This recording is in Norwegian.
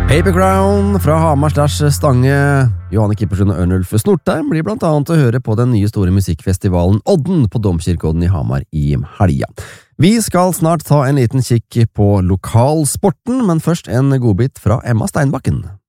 Paper Crown fra Hamar / Stange. Johanne Kippersund og Ørnulf Snortheim blir blant annet å høre på den nye store musikkfestivalen Odden på Domkirkeodden i Hamar i helga. Vi skal snart ta en liten kikk på lokalsporten, men først en godbit fra Emma Steinbakken.